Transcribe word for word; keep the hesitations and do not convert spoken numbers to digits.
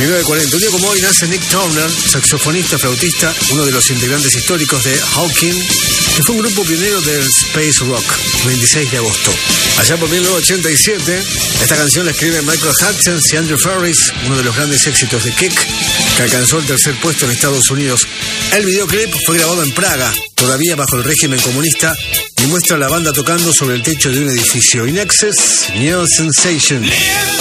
mil novecientos cuarenta, un día como hoy, nace Nick Turner, saxofonista, flautista, uno de los integrantes históricos de Hawking, que fue un grupo pionero del space rock, veintiséis de agosto. Allá por mil novecientos ochenta y siete, esta canción la escriben Michael Hutchence y Andrew Farris, uno de los grandes éxitos de Kick, que alcanzó el tercer puesto en Estados Unidos. El videoclip fue grabado en Praga, todavía bajo el régimen comunista, y muestra a la banda tocando sobre el techo de un edificio. In Excess, New Sensation.